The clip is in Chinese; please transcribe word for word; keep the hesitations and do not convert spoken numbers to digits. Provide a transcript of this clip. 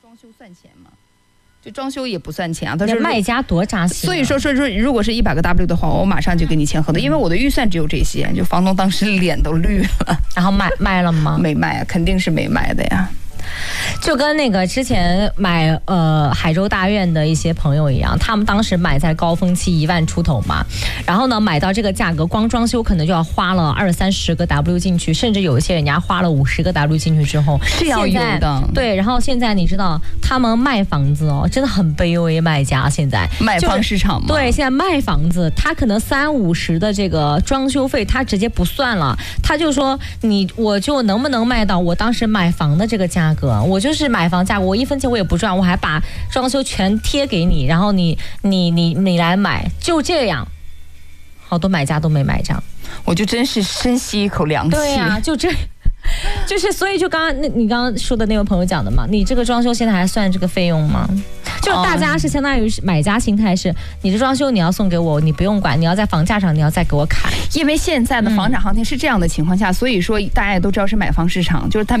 装修算钱吗？就装修也不算钱啊。他说卖家多扎心、啊。 所以说说说，如果是一百个 W 的话，我马上就给你签合同，因为我的预算只有这些。就房东当时脸都绿了。 然后卖卖了吗？ 没卖啊，肯定是没卖的呀。 就跟那个之前买呃海州大院的一些朋友一样，他们当时买在高峰期一万出头嘛，然后呢买到这个价格，光装修可能就要花了二三十个 W 进去，甚至有一些人家花了五十个 W 进去之后是要有的。 对，然后现在你知道他们卖房子哦，真的很卑微，卖家现在买方市场嘛、就是。 对，现在卖房子，他可能三五十的这个装修费，他直接不算了，他就说你我就能不能卖到我当时买房的这个价格。我就是买房价格，我一分钱我也不赚，我还把装修全贴给你，然后你你你你来买，就这样，好多买家都没买账， 我就真是深吸一口凉气。 对呀、啊，就这。就是所以就刚刚那你刚刚说的那位朋友讲的嘛，你这个装修现在还算这个费用吗？就是大家是相当于买家心态是，你的装修你要送给我，你不用管，你要在房价上你要再给我砍。 因为现在的房产行情是这样的情况下，嗯、所以说大家也都知道是买方市场，就是他